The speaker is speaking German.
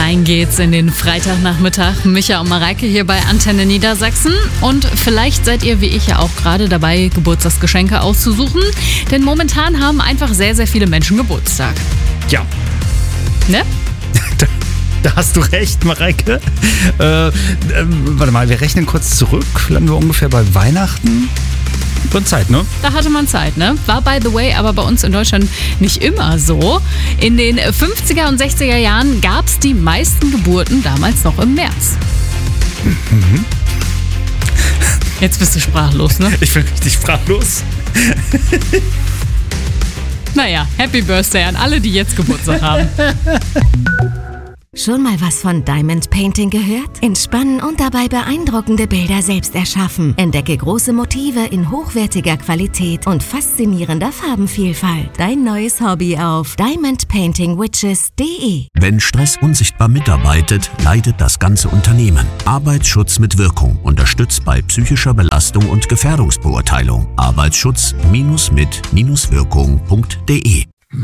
Rein geht's in den Freitagnachmittag. Micha und Mareike hier bei Antenne Niedersachsen. Und vielleicht seid ihr wie ich ja auch gerade dabei, Geburtstagsgeschenke auszusuchen. Denn momentan haben einfach sehr, sehr viele Menschen Geburtstag. Ja. Ne? Da hast du recht, Mareike. Warte mal, wir rechnen kurz zurück. Landen wir ungefähr bei Weihnachten? Und Zeit, ne? Da hatte man Zeit, ne? War, by the way, aber bei uns in Deutschland nicht immer so. In den 50er und 60er Jahren gab es die meisten Geburten damals noch im März. Mhm. Jetzt bist du sprachlos, ne? Ich bin richtig sprachlos. Naja, Happy Birthday an alle, die jetzt Geburtstag haben. Schon mal was von Diamond Painting gehört? Entspannen und dabei beeindruckende Bilder selbst erschaffen. Entdecke große Motive in hochwertiger Qualität und faszinierender Farbenvielfalt. Dein neues Hobby auf diamondpaintingwitches.de. Wenn Stress unsichtbar mitarbeitet, leidet das ganze Unternehmen. Arbeitsschutz mit Wirkung unterstützt bei psychischer Belastung und Gefährdungsbeurteilung. Arbeitsschutz-mit-wirkung.de